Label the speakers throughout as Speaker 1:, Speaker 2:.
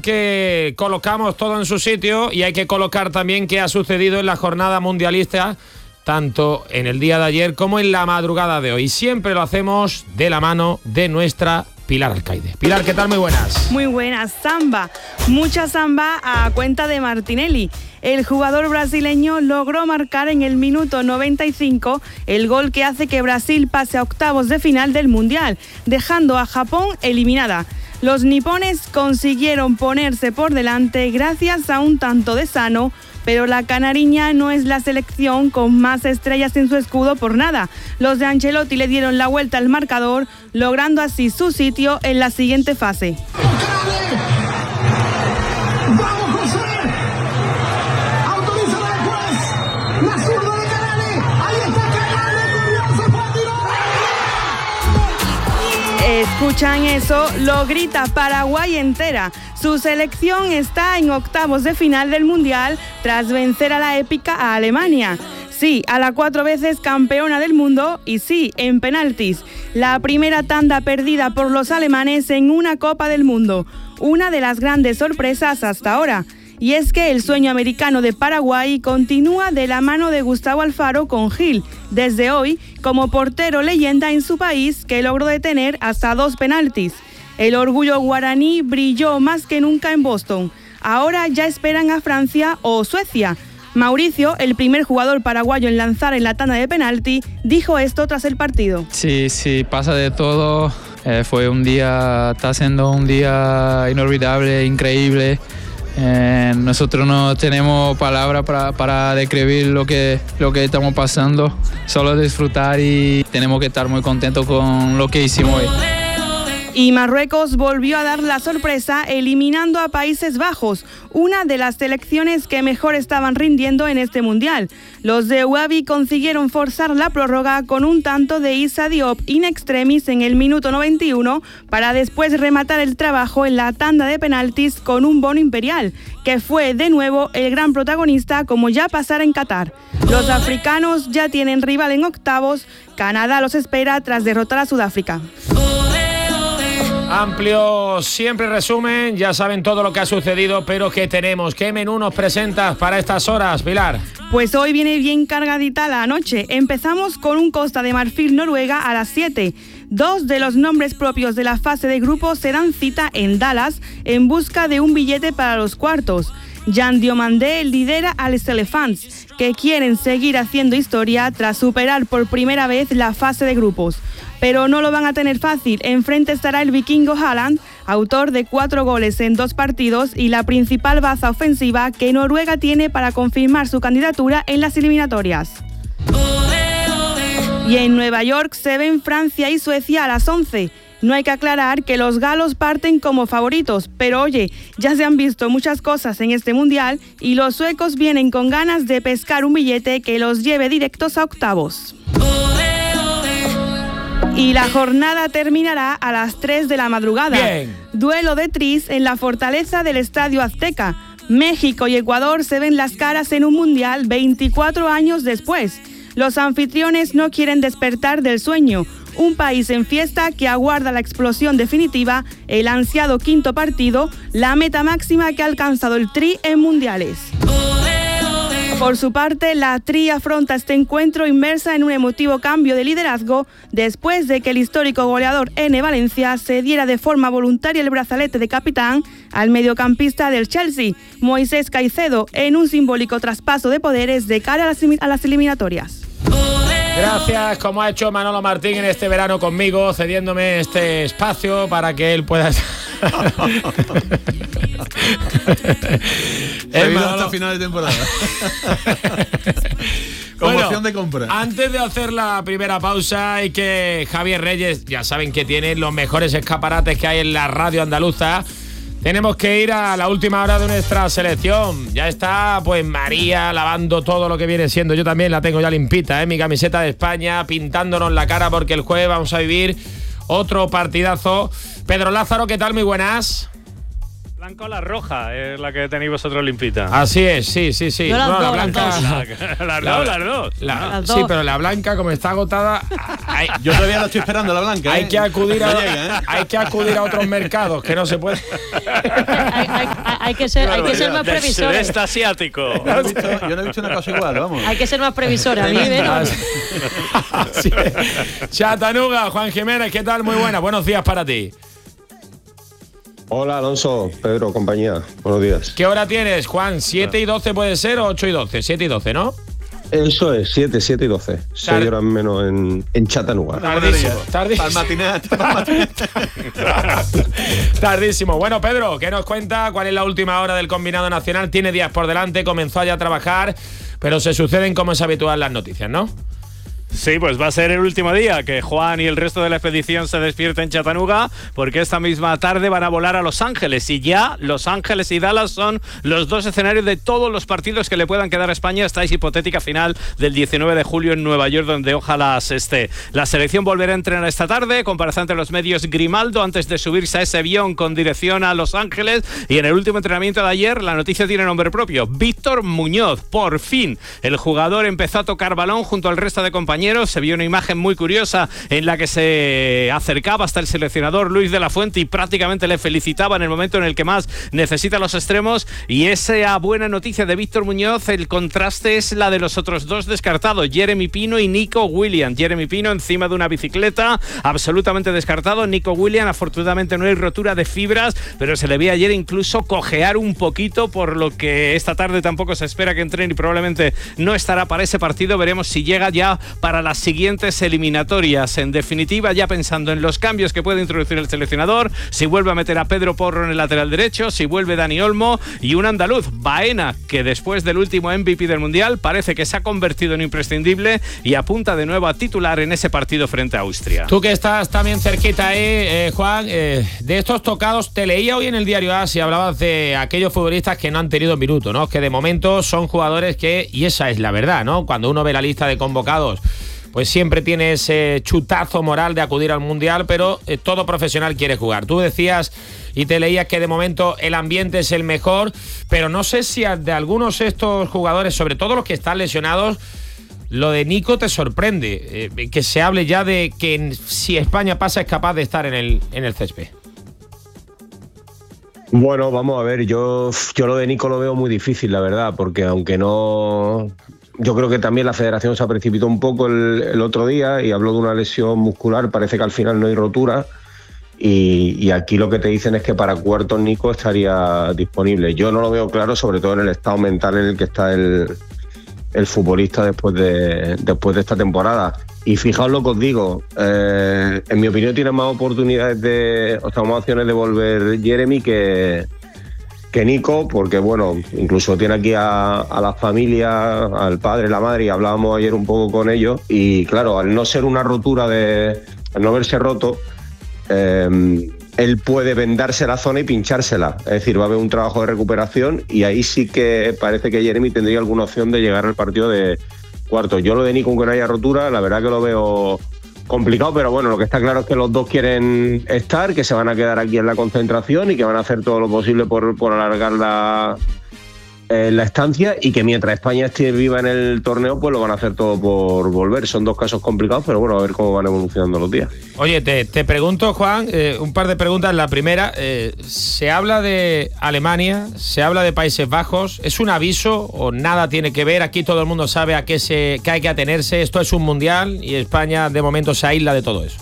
Speaker 1: que colocamos todo en su sitio y hay que colocar también qué ha sucedido en la jornada mundialista, tanto en el día de ayer como en la madrugada de hoy. Siempre lo hacemos de la mano de nuestra Pilar Alcaide. Pilar, ¿qué tal? Muy buenas.
Speaker 2: Muy buenas. Samba. Mucha samba a cuenta de Martinelli. El jugador brasileño logró marcar en el minuto 95 el gol que hace que Brasil pase a octavos de final del Mundial, dejando a Japón eliminada. Los nipones consiguieron ponerse por delante gracias a un tanto de Sano, pero la canariña no es la selección con más estrellas en su escudo por nada. Los de Ancelotti le dieron la vuelta al marcador, logrando así su sitio en la siguiente fase. Escuchan eso, lo grita Paraguay entera. Su selección está en octavos de final del Mundial tras vencer a la épica a Alemania. Sí, a la 4 veces campeona del mundo y sí, en penaltis. La primera tanda perdida por los alemanes en una Copa del Mundo. Una de las grandes sorpresas hasta ahora. Y es que el sueño americano de Paraguay continúa de la mano de Gustavo Alfaro con Gil, desde hoy como portero leyenda en su país que logró detener hasta 2 penaltis. El orgullo guaraní brilló más que nunca en Boston. Ahora ya esperan a Francia o Suecia. Mauricio, el primer jugador paraguayo en lanzar en la tanda de penalti, dijo esto tras el partido.
Speaker 3: Sí, pasa de todo. Está siendo un día inolvidable, increíble. Nosotros no tenemos palabras para describir lo que estamos pasando, solo disfrutar y tenemos que estar muy contentos con lo que hicimos hoy.
Speaker 2: Y Marruecos volvió a dar la sorpresa eliminando a Países Bajos, una de las selecciones que mejor estaban rindiendo en este Mundial. Los de Ouabi consiguieron forzar la prórroga con un tanto de Issa Diop in extremis en el minuto 91 para después rematar el trabajo en la tanda de penaltis con un bono imperial, que fue de nuevo el gran protagonista como ya pasara en Qatar. Los africanos ya tienen rival en octavos, Canadá los espera tras derrotar a Sudáfrica.
Speaker 1: Amplio siempre resumen, ya saben todo lo que ha sucedido, pero ¿qué tenemos? ¿Qué menú nos presentas para estas horas, Pilar?
Speaker 2: Pues hoy viene bien cargadita la noche. Empezamos con un Costa de Marfil-Noruega a las 7. 2 de los nombres propios de la fase de grupos se dan cita en Dallas en busca de un billete para los cuartos. Jan Diomandé lidera a los Elephants, que quieren seguir haciendo historia tras superar por primera vez la fase de grupos. Pero no lo van a tener fácil. Enfrente estará el vikingo Haaland, autor de 4 goles en 2 partidos y la principal baza ofensiva que Noruega tiene para confirmar su candidatura en las eliminatorias. Y en Nueva York se ven Francia y Suecia a las 11. No hay que aclarar que los galos parten como favoritos, pero oye, ya se han visto muchas cosas en este Mundial y los suecos vienen con ganas de pescar un billete que los lleve directos a octavos. Y la jornada terminará a las 3 de la madrugada.
Speaker 1: Bien.
Speaker 2: Duelo de tris en la fortaleza del Estadio Azteca. México y Ecuador se ven las caras en un Mundial 24 años después. Los anfitriones no quieren despertar del sueño. Un país en fiesta que aguarda la explosión definitiva, el ansiado quinto partido, la meta máxima que ha alcanzado el Tri en mundiales. Por su parte, la Tri afronta este encuentro inmersa en un emotivo cambio de liderazgo después de que el histórico goleador Ene Valencia cediera de forma voluntaria el brazalete de capitán al mediocampista del Chelsea, Moisés Caicedo, en un simbólico traspaso de poderes de cara a las eliminatorias.
Speaker 1: Gracias, como ha hecho Manolo Martín en este verano conmigo, cediéndome este espacio para que él pueda...
Speaker 4: hasta final de temporada. Conmoción de compra.
Speaker 1: Antes de hacer la primera pausa, hay que Javier Reyes, ya saben que tiene los mejores escaparates que hay en la radio andaluza. Tenemos que ir a la última hora de nuestra selección. Ya está, pues María lavando todo lo que viene siendo. Yo también la tengo ya limpita, mi camiseta de España, pintándonos la cara porque el jueves vamos a vivir otro partidazo. Pedro Lázaro, ¿qué tal? Muy buenas.
Speaker 5: Blanca o la roja es la que tenéis vosotros limpita.
Speaker 1: Así es, sí.
Speaker 2: Yo las
Speaker 1: no,
Speaker 2: dos,
Speaker 1: la blanca.
Speaker 5: Las dos.
Speaker 1: Sí, pero la blanca, como está agotada.
Speaker 4: Yo todavía la estoy esperando, la blanca.
Speaker 1: Hay que acudir a otros mercados que no se puede.
Speaker 6: Hay que ser más previsores.
Speaker 5: Sudeste asiático.
Speaker 4: Yo no he dicho una cosa igual, vamos.
Speaker 6: Hay que ser más previsores. A mí,
Speaker 1: Sí. Chattanooga, Juan Jiménez, ¿qué tal? Muy buenas, buenos días para ti.
Speaker 7: Hola Alonso, Pedro, compañía, buenos días.
Speaker 1: ¿Qué hora tienes, Juan? ¿7 y 12 puede ser o 8 y 12? 7 y 12, ¿no?
Speaker 7: Eso es, 7 y 12. 6 horas menos en Chattanooga.
Speaker 1: Tardísimo. Tardísimo. Bueno, Pedro, ¿qué nos cuenta? ¿Cuál es la última hora del combinado nacional? Tiene días por delante, comenzó ya a trabajar, pero se suceden como es habitual las noticias, ¿no?
Speaker 5: Sí, pues va a ser el último día que Juan y el resto de la expedición se despierten en Chattanooga, porque esta misma tarde van a volar a Los Ángeles, y ya Los Ángeles y Dallas son los dos escenarios de todos los partidos que le puedan quedar a España hasta esa hipotética final del 19 de julio en Nueva York, donde ojalá se esté. La selección volverá a entrenar esta tarde, comparecerá ante los medios Grimaldo antes de subirse a ese avión con dirección a Los Ángeles, y en el último entrenamiento de ayer la noticia tiene nombre propio: Víctor Muñoz. Por fin el jugador empezó a tocar balón junto al resto de compañeros. Se vio una imagen muy curiosa en la que se acercaba hasta el seleccionador Luis de la Fuente y prácticamente le felicitaba en el momento en el que más necesita los extremos. Y esa buena noticia de Víctor Muñoz, el contraste es la de los otros dos descartados, Jeremy Pino y Nico Williams. Jeremy Pino encima de una bicicleta, absolutamente descartado. Nico Williams, afortunadamente no hay rotura de fibras, pero se le ve ayer incluso cojear un poquito, por lo que esta tarde tampoco se espera que entrene y probablemente no estará para ese partido. Veremos si llega ya para las siguientes eliminatorias. En definitiva, ya pensando en los cambios que puede introducir el seleccionador, si vuelve a meter a Pedro Porro en el lateral derecho, si vuelve Dani Olmo y un andaluz, Baena, que después del último MVP del Mundial parece que se ha convertido en imprescindible y apunta de nuevo a titular en ese partido frente a Austria.
Speaker 1: Tú que estás también cerquita ahí, Juan, de estos tocados, te leía hoy en el diario AS y hablabas de aquellos futbolistas que no han tenido minuto, ¿no? Que de momento son jugadores que, y esa es la verdad, ¿no? Cuando uno ve la lista de convocados, pues siempre tiene ese chutazo moral de acudir al Mundial, pero todo profesional quiere jugar. Tú decías y te leías que de momento el ambiente es el mejor, pero no sé si de algunos de estos jugadores, sobre todo los que están lesionados, lo de Nico te sorprende, que se hable ya de que si España pasa es capaz de estar en el césped.
Speaker 7: Bueno, vamos a ver, yo lo de Nico lo veo muy difícil, la verdad, porque aunque no... Yo creo que también la federación se precipitó un poco el otro día y habló de una lesión muscular, parece que al final no hay rotura, y aquí lo que te dicen es que para cuartos Nico estaría disponible. Yo no lo veo claro, sobre todo en el estado mental en el que está el futbolista después de esta temporada. Y fijaos lo que os digo, en mi opinión tiene más oportunidades más opciones de volver Jeremy que Nico, porque bueno, incluso tiene aquí a la familia, al padre, la madre, y hablábamos ayer un poco con ellos, y claro, al no ser una rotura al no verse roto, él puede vendarse la zona y pinchársela, es decir, va a haber un trabajo de recuperación, y ahí sí que parece que Jeremy tendría alguna opción de llegar al partido de cuartos. Yo lo de Nico, aunque no haya rotura, la verdad que lo veo complicado, pero bueno, lo que está claro es que los dos quieren estar, que se van a quedar aquí en la concentración y que van a hacer todo lo posible por alargar la estancia, y que mientras España esté viva en el torneo, pues lo van a hacer todo por volver. Son dos casos complicados, pero bueno, a ver cómo van evolucionando los días.
Speaker 1: Oye, te pregunto, Juan, un par de preguntas. La primera, se habla de Alemania, se habla de Países Bajos. ¿Es un aviso o nada tiene que ver? Aquí todo el mundo sabe a qué hay que atenerse. Esto es un mundial y España de momento se aísla de todo eso.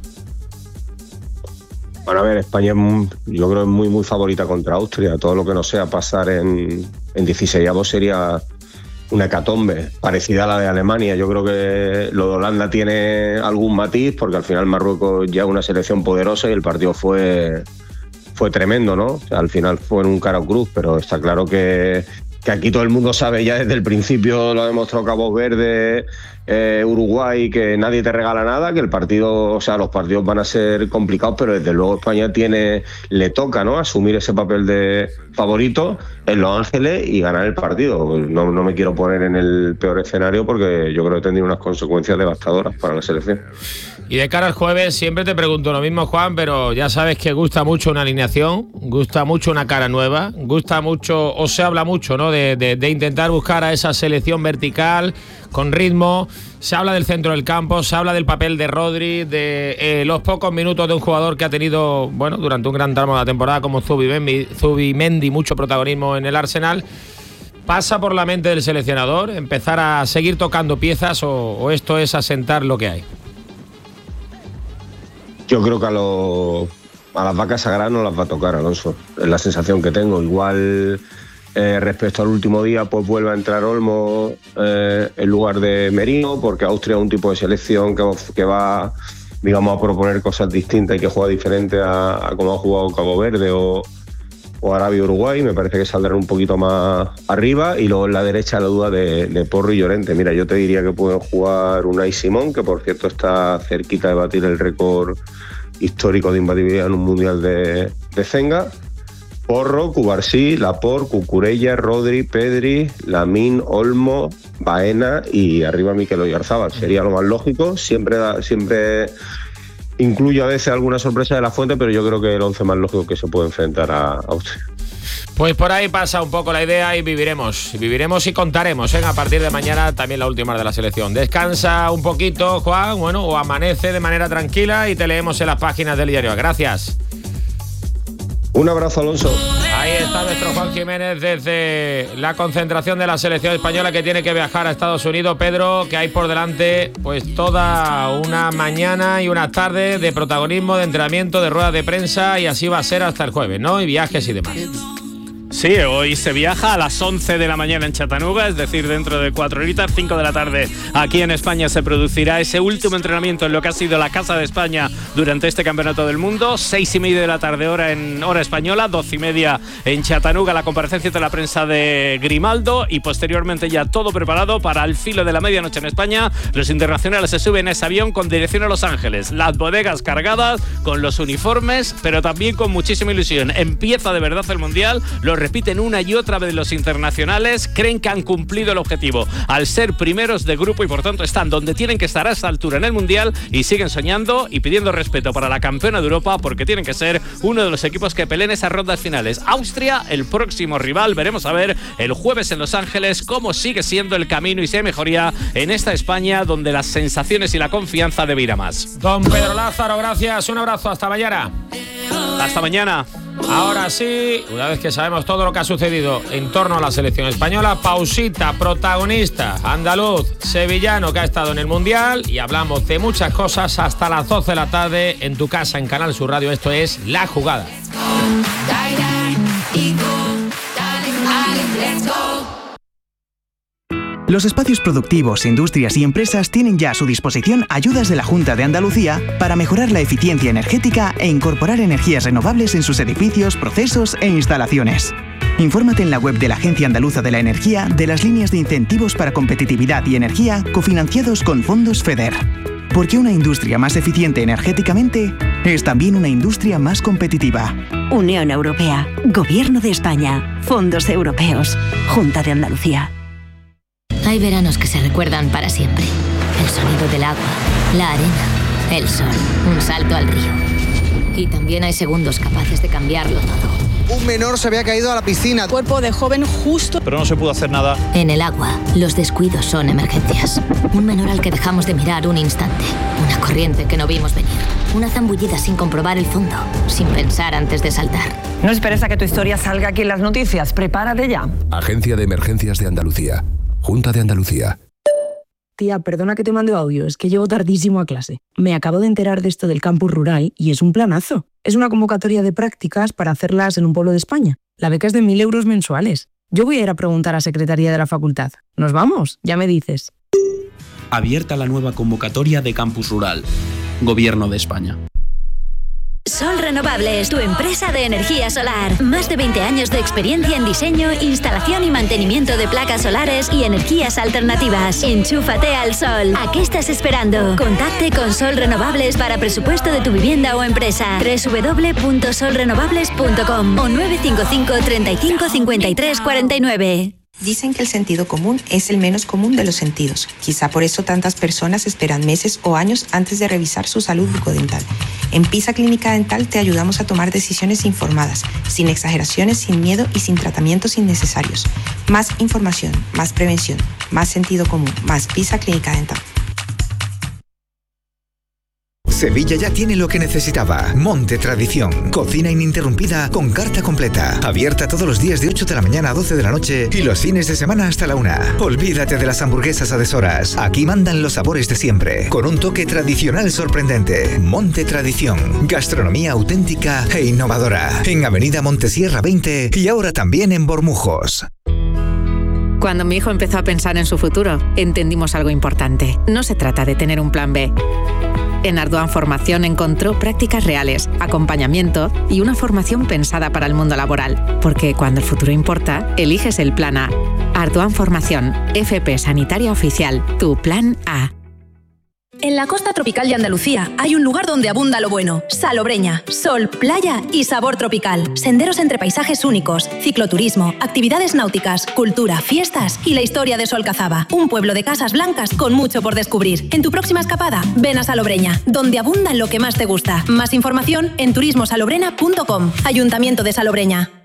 Speaker 7: Bueno, a ver, España yo creo que es muy, muy favorita contra Austria. Todo lo que no sea pasar en 16avos sería una hecatombe parecida a la de Alemania. Yo creo que lo de Holanda tiene algún matiz, porque al final Marruecos ya es una selección poderosa y el partido fue tremendo, ¿no? O sea, al final fue en un cara o cruz, pero está claro que aquí todo el mundo sabe ya desde el principio, lo ha demostrado Cabo Verde, Uruguay, que nadie te regala nada, que los partidos van a ser complicados, pero desde luego España le toca, ¿no?, asumir ese papel de favorito en Los Ángeles y ganar el partido. No me quiero poner en el peor escenario, porque yo creo que tendría unas consecuencias devastadoras para la selección.
Speaker 1: Y de cara al jueves siempre te pregunto lo mismo, Juan, pero ya sabes que gusta mucho una alineación, gusta mucho una cara nueva, gusta mucho, o se habla mucho, ¿no? De intentar buscar a esa selección vertical, con ritmo. Se habla del centro del campo, se habla del papel de Rodri, de los pocos minutos de un jugador que ha tenido, bueno, durante un gran tramo de la temporada como Zubimendi, mucho protagonismo en el Arsenal. ¿Pasa por la mente del seleccionador empezar a seguir tocando piezas o esto es asentar lo que hay?
Speaker 7: Yo creo que a las vacas sagradas no las va a tocar, Alonso. Es la sensación que tengo. Igual respecto al último día, pues vuelve a entrar Olmo en lugar de Merino, porque Austria es un tipo de selección que va, digamos, a proponer cosas distintas y que juega diferente a como ha jugado Cabo Verde o Arabia Uruguay. Me parece que saldrán un poquito más arriba. Y luego en la derecha la duda de Porro y Llorente. Mira, yo te diría que pueden jugar Unai Simón, que por cierto está cerquita de batir el récord histórico de imbatibilidad en un mundial de Zenga. Porro, Cubarsí, Laporte, Cucurella, Rodri, Pedri, Lamine, Olmo, Baena y arriba Mikel Oyarzabal. Sería lo más lógico. Siempre incluye a veces alguna sorpresa de la fuente, pero yo creo que el 11 más lógico que se puede enfrentar a Austria.
Speaker 1: Pues por ahí pasa un poco la idea y viviremos y contaremos, a partir de mañana también la última hora de la selección. Descansa un poquito, Juan, bueno, o amanece de manera tranquila y te leemos en las páginas del diario. Gracias.
Speaker 7: Un abrazo, Alonso.
Speaker 1: Ahí está nuestro Juan Jiménez desde la concentración de la selección española que tiene que viajar a Estados Unidos. Pedro, que hay por delante pues toda una mañana y una tarde de protagonismo, de entrenamiento, de ruedas de prensa, y así va a ser hasta el jueves, ¿no? Y viajes y demás.
Speaker 5: Sí, hoy se viaja a las 11 de la mañana en Chattanooga, es decir, dentro de 4 horitas, 5 de la tarde aquí en España se producirá ese último entrenamiento en lo que ha sido la Casa de España durante este Campeonato del Mundo. 6:30 de la tarde hora española, 12:30 en Chattanooga la comparecencia de la prensa de Grimaldo y posteriormente ya todo preparado para al filo de la medianoche en España. Los internacionales se suben a ese avión con dirección a Los Ángeles, las bodegas cargadas con los uniformes, pero también con muchísima ilusión. Empieza de verdad el Mundial, los repiten una y otra vez los internacionales, creen que han cumplido el objetivo al ser primeros de grupo y por tanto están donde tienen que estar a esta altura en el Mundial y siguen soñando y pidiendo respeto para la campeona de Europa porque tienen que ser uno de los equipos que peleen esas rondas finales. Austria, el próximo rival, veremos a ver el jueves en Los Ángeles cómo sigue siendo el camino y si hay mejoría en esta España donde las sensaciones y la confianza debe ir a más.
Speaker 1: Don Pedro Lázaro, gracias, un abrazo, hasta mañana.
Speaker 5: Hasta mañana.
Speaker 1: Ahora sí, una vez que sabemos todo lo que ha sucedido en torno a la selección española, pausita, protagonista, andaluz, sevillano que ha estado en el Mundial y hablamos de muchas cosas hasta las 12 de la tarde en tu casa, en Canal Sur Radio. Esto es La Jugada.
Speaker 8: Los espacios productivos, industrias y empresas tienen ya a su disposición ayudas de la Junta de Andalucía para mejorar la eficiencia energética e incorporar energías renovables en sus edificios, procesos e instalaciones. Infórmate en la web de la Agencia Andaluza de la Energía de las líneas de incentivos para competitividad y energía cofinanciados con fondos FEDER. Porque una industria más eficiente energéticamente es también una industria más competitiva.
Speaker 9: Unión Europea, Gobierno de España, Fondos Europeos, Junta de Andalucía.
Speaker 10: Hay veranos que se recuerdan para siempre. El sonido del agua, la arena, el sol, un salto al río. Y también hay segundos capaces de cambiarlo todo.
Speaker 11: Un menor se había caído a la piscina.
Speaker 12: Cuerpo de joven justo.
Speaker 5: Pero no se pudo hacer nada.
Speaker 10: En el agua, los descuidos son emergencias. Un menor al que dejamos de mirar un instante. Una corriente que no vimos venir. Una zambullida sin comprobar el fondo, sin pensar antes de saltar.
Speaker 13: No esperes a que tu historia salga aquí en las noticias. Prepárate ya.
Speaker 14: Agencia de Emergencias de Andalucía. Junta de Andalucía.
Speaker 15: Tía, perdona que te mande audio, es que llego tardísimo a clase. Me acabo de enterar de esto del campus rural y es un planazo. Es una convocatoria de prácticas para hacerlas en un pueblo de España. La beca es de 1.000 euros mensuales. Yo voy a ir a preguntar a Secretaría de la Facultad. ¿Nos vamos? Ya me dices.
Speaker 16: Abierta la nueva convocatoria de campus rural. Gobierno de España.
Speaker 9: Sol Renovables, tu empresa de energía solar. Más de 20 años de experiencia en diseño, instalación y mantenimiento de placas solares y energías alternativas. Enchúfate al sol. ¿A qué estás esperando? Contacte con Sol Renovables para presupuesto de tu vivienda o empresa. www.solrenovables.com o 955 35 53 49.
Speaker 12: Dicen que el sentido común es el menos común de los sentidos. Quizá por eso tantas personas esperan meses o años antes de revisar su salud bucodental. En Pisa Clínica Dental te ayudamos a tomar decisiones informadas, sin exageraciones, sin miedo y sin tratamientos innecesarios. Más información, más prevención, más sentido común, más Pisa Clínica Dental.
Speaker 17: Sevilla ya tiene lo que necesitaba. Monte Tradición. Cocina ininterrumpida con carta completa. Abierta todos los días de 8 de la mañana a 12 de la noche y los fines de semana hasta la 1. Olvídate de las hamburguesas a deshoras. Aquí mandan los sabores de siempre. Con un toque tradicional sorprendente. Monte Tradición. Gastronomía auténtica e innovadora. En Avenida Montesierra 20 y ahora también en Bormujos.
Speaker 18: Cuando mi hijo empezó a pensar en su futuro, entendimos algo importante. No se trata de tener un plan B. En Ardoan Formación encontró prácticas reales, acompañamiento y una formación pensada para el mundo laboral. Porque cuando el futuro importa, eliges el plan A. Ardoan Formación, FP Sanitaria Oficial, tu plan A.
Speaker 19: En la costa tropical de Andalucía hay un lugar donde abunda lo bueno. Salobreña, sol, playa y sabor tropical. Senderos entre paisajes únicos, cicloturismo, actividades náuticas, cultura, fiestas y la historia de Solcazaba. Un pueblo de casas blancas con mucho por descubrir. En tu próxima escapada, ven a Salobreña, donde abunda lo que más te gusta. Más información en turismosalobrena.com. Ayuntamiento de Salobreña.